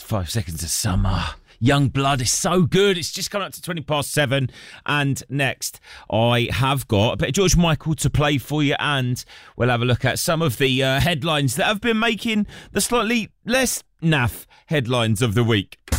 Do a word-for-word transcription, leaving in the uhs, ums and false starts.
Five Seconds of Summer. Young Blood is so good. It's just coming up to twenty past seven. And next, I have got a bit of George Michael to play for you, and we'll have a look at some of the uh, headlines that have been making the slightly less naff headlines of the week.